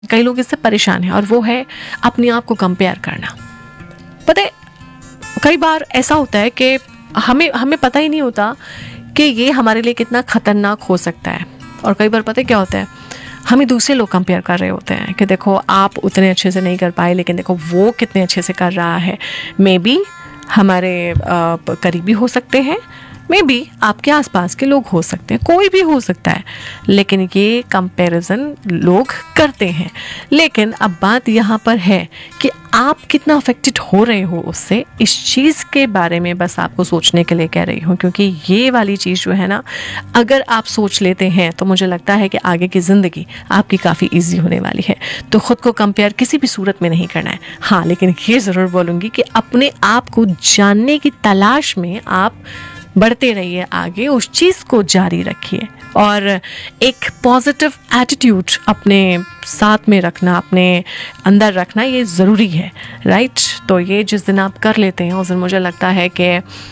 कई लोग इससे परेशान हैं और वो है अपने आप को कंपेयर करना। पता है कई बार ऐसा होता है कि हमें हमें पता ही नहीं होता कि ये हमारे लिए कितना खतरनाक हो सकता है। और कई बार पता है क्या होता है, हमें दूसरे लोग कंपेयर कर रहे होते हैं कि देखो आप उतने अच्छे से नहीं कर पाए, लेकिन देखो वो कितने अच्छे से कर रहा है। मे बी हमारे करीबी हो सकते हैं, मे बी आपके आसपास के लोग हो सकते हैं, कोई भी हो सकता है, लेकिन ये कंपैरिजन लोग करते हैं। लेकिन अब बात यहाँ पर है कि आप कितना अफेक्टेड हो रहे हो उससे, इस चीज़ के बारे में बस आपको सोचने के लिए कह रही हूँ। क्योंकि ये वाली चीज़ जो है ना, अगर आप सोच लेते हैं तो मुझे लगता है कि आगे की ज़िंदगी आपकी काफ़ी ईजी होने वाली है। तो ख़ुद को कंपेयर किसी भी सूरत में नहीं करना है। हाँ, लेकिन ये ज़रूर बोलूँगी कि अपने आप को जानने की तलाश में आप बढ़ते रहिए आगे, उस चीज़ को जारी रखिए और एक पॉजिटिव एटीट्यूड अपने साथ में रखना, अपने अंदर रखना, ये ज़रूरी है, राइट। तो ये जिस दिन आप कर लेते हैं उस दिन मुझे लगता है कि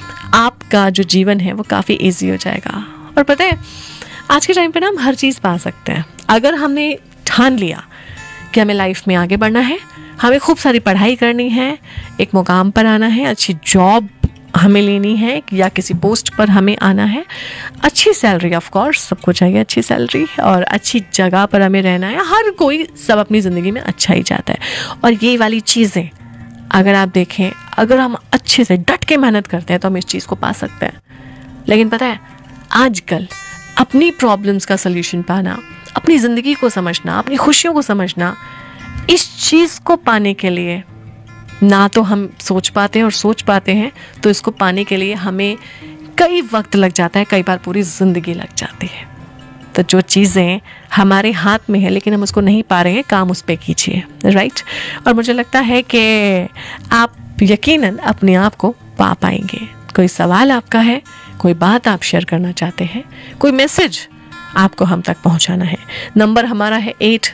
आपका जो जीवन है वो काफ़ी इजी हो जाएगा। और पता है आज के टाइम पे ना हम हर चीज़ पा सकते हैं अगर हमने ठान लिया कि हमें लाइफ में आगे बढ़ना है, हमें खूब सारी पढ़ाई करनी है, एक मुकाम पर आना है, अच्छी जॉब हमें लेनी है या किसी पोस्ट पर हमें आना है, अच्छी सैलरी, ऑफ कोर्स सबको चाहिए अच्छी सैलरी, और अच्छी जगह पर हमें रहना है। हर कोई सब अपनी ज़िंदगी में अच्छा ही चाहता है। और ये वाली चीज़ें अगर आप देखें, अगर हम अच्छे से डट के मेहनत करते हैं तो हम इस चीज़ को पा सकते हैं। लेकिन पता है आजकल अपनी प्रॉब्लम्स का सल्यूशन पाना, अपनी ज़िंदगी को समझना, अपनी खुशियों को समझना, इस चीज़ को पाने के लिए ना तो हम सोच पाते हैं, और सोच पाते हैं तो इसको पाने के लिए हमें कई वक्त लग जाता है, कई बार पूरी ज़िंदगी लग जाती है। तो जो चीज़ें हमारे हाथ में है लेकिन हम उसको नहीं पा रहे हैं, काम उस पर कीजिए, राइट। और मुझे लगता है कि आप यकीनन अपने आप को पा पाएंगे। कोई सवाल आपका है, कोई बात आप शेयर करना चाहते हैं, कोई मैसेज आपको हम तक पहुंचाना है, नंबर हमारा है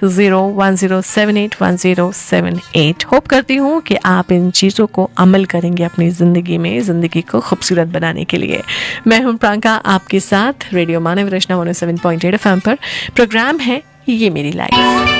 8010781078। होप करती हूँ कि आप इन चीज़ों को अमल करेंगे अपनी ज़िंदगी में, ज़िंदगी को खूबसूरत बनाने के लिए। मैं हूँ प्रियंका आपके साथ, रेडियो मानव रचना 107.8 FM पर। प्रोग्राम है ये मेरी लाइफ।